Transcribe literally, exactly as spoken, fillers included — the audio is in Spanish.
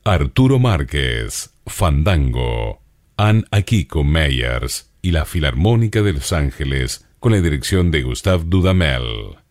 Arturo Márquez, Fandango, Ann Akiko Meyers y la Filarmónica de Los Ángeles con la dirección de Gustave Dudamel.